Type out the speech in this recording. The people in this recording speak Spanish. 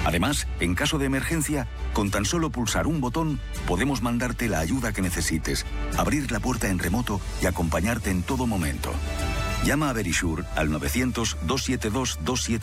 Además, en caso de emergencia, con tan solo pulsar un botón, podemos mandarte la ayuda que necesites, abrir la puerta en remoto y acompañarte en todo momento. Llama a Verisure al 900-272-272